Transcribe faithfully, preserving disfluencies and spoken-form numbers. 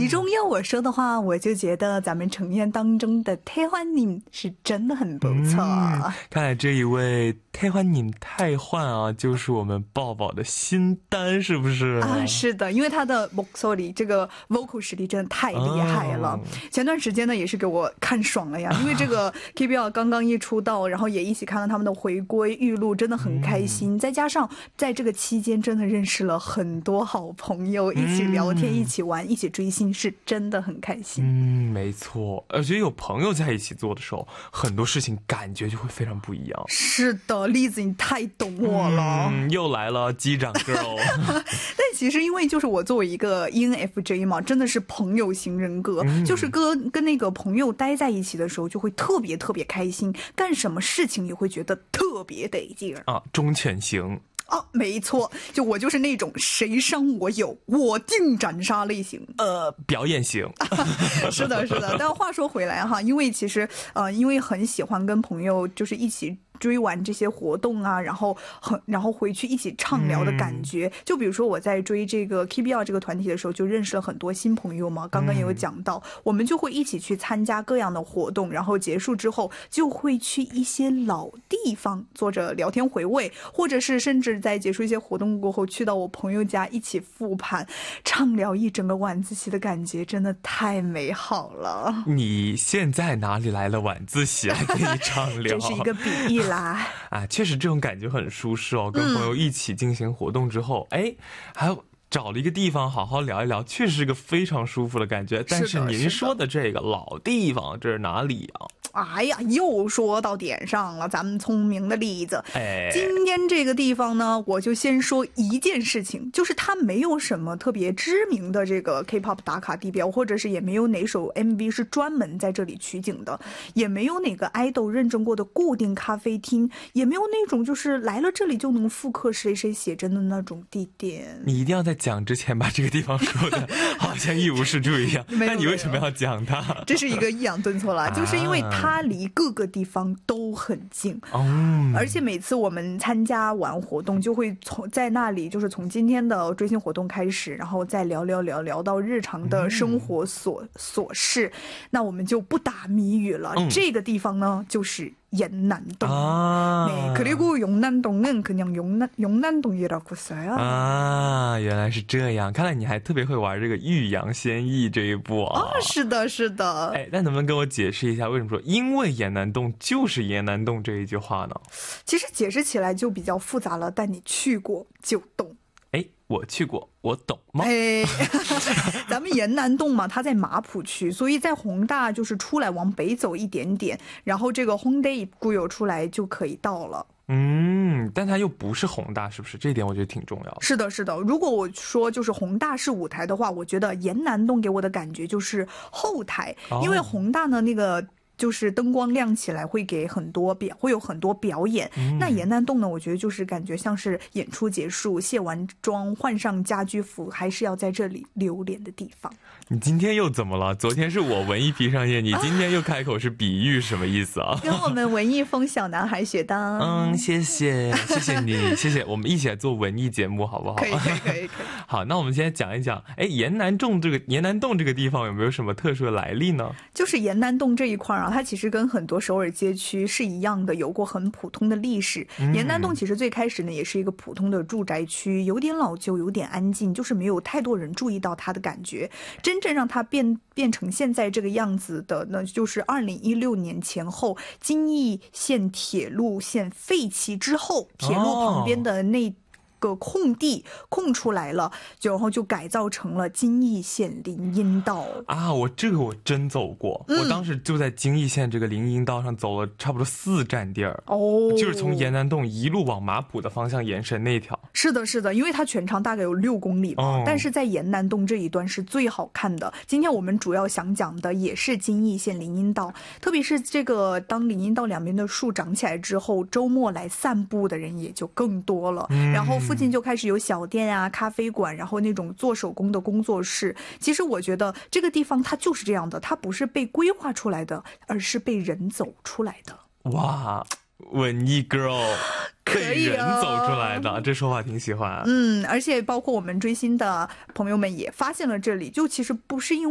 其中要我说的话，我就觉得咱们成员当中的태환님是真的很不错。 嗯，看来这一位태환님太焕啊，就是我们抱抱的新单，是不是啊？是的，因为他的 목소리这个 vocal 实力真的太厉害了。前段时间呢也是给我看爽了呀，因为这个 K B L 刚刚一出道，然后也一起看到他们的回归预录，真的很开心。再加上在这个期间真的认识了很多好朋友，一起聊天，一起玩，一起追星，是真的很开心。 嗯，没错，而且有朋友在一起做的时候，很多事情感觉就会非常不一样。 是的，栗子你太懂我了。 嗯，又来了机长 girl。 但其实因为就是我作为一个 E N F J 嘛，真的是朋友型人格，嗯，就是跟跟那个朋友待在一起的时候就会特别特别开心，干什么事情也会觉得特别得劲啊，忠犬型。 哦，没错，就我就是那种谁伤我有我定斩杀类型， 呃，表演型。 是的，是的。但话说回来哈，因为其实呃，因为很喜欢跟朋友就是一起追完这些活动啊，然后很然后回去一起畅聊的感觉。嗯、就比如说我在追这个 K B L 这个团体的时候，就认识了很多新朋友嘛。刚刚也有讲到，嗯、我们就会一起去参加各样的活动，然后结束之后就会去一些老地方坐着聊天回味，或者是甚至在结束一些活动过后，去到我朋友家一起复盘，畅聊一整个晚自习的感觉，真的太美好了。 你现在哪里来了晚自习还可以畅聊？ 这是一个比喻啦。 啊，确实这种感觉很舒适哦，跟朋友一起进行活动之后，嗯、哎，还有找了一个地方好好聊一聊，确实是个非常舒服的感觉。但是您说的这个老地方，这是哪里啊？ 哎呀，又说到点上了，咱们聪明的例子。 哎， 今天这个地方呢，我就先说一件事情，就是它没有什么特别知名的这个 K-pop 打卡地标，或者是也没有哪首 M V 是专门在这里取景的，也没有哪个 idol 认证过的固定咖啡厅，也没有那种就是来了这里就能复刻谁谁写真的那种地点。 你一定要在讲之前把这个地方说的好像一无是处一样。那你为什么要讲它？ 这是一个抑扬顿挫啦，就是因为它它离各个地方都很近， 哦， 而且每次我们参加完活动就会从在那里就是从今天的追星活动开始，然后再聊聊聊聊到日常的生活琐琐事，那我们就不打谜语了。这个地方呢就是연남동. 아. 네, 그리고 용난동은 그냥 용난 용난동이라고 써요. 啊，原来是这样，看来你还特别会玩这个欲扬先抑这一步啊。 啊，是的，是的。 哎，那能不能跟我解释一下，为什么说因为岩南洞就是岩南洞这一句话呢？ 其实解释起来就比较复杂了，但你去过就懂。 哎，我去过，我懂吗？ 哎，咱们岩南洞嘛，它在马浦区，所以在弘大就是出来往北走一点点，然后这个홍대 입구出来就可以到了。 嗯，但它又不是弘大，是不是？这一点我觉得挺重要的。 是的，是的。如果我说就是弘大是舞台的话，我觉得岩南洞给我的感觉就是后台，哦、因为弘大呢那个。就是灯光亮起来会给很多表会有很多表演、嗯、那岩南洞呢我觉得就是感觉像是演出结束卸完妆换上家居服还是要在这里留连的地方。 你今天又怎么了？昨天是我文艺批上页，你今天又开口是比喻，什么意思啊？ 跟我们文艺风小男孩学的。 嗯，谢谢谢谢你谢谢，我们一起来做文艺节目好不好？ 可以可以可以可以。 好，那我们现在讲一讲，哎，岩南洞这个岩南洞这个地方有没有什么特殊的来历呢？ 就是岩南洞这一块啊，它其实跟很多首尔街区是一样的，有过很普通的历史。嗯、岩南洞其实最开始呢也是一个普通的住宅区，有点老旧有点安静，就是没有太多人注意到它的感觉。真正让它变变成现在这个样子的呢，就是二零一六年前后京义线铁路线废弃之后，铁路旁边的那个空地空出来了，然后就改造成了京义线林荫道啊！我这个我真走过、嗯、我当时就在京义线这个林荫道上走了差不多四站地儿哦，就是从岩南洞一路往马浦的方向延伸那条。 是的是的，因为它全长大概有六公里嘛、哦、但是在岩南洞这一段是最好看的。今天我们主要想讲的也是京义线林荫道，特别是这个当林荫道两边的树长起来之后，周末来散步的人也就更多了、嗯、然后附近就开始有小店啊咖啡馆，然后那种做手工的工作室。其实我觉得这个地方它就是这样的，它不是被规划出来的，而是被人走出来的。 哇，文艺 girl 被人走出来的，这说法挺喜欢。 嗯，而且包括我们追星的朋友们也发现了这里，就其实不是因为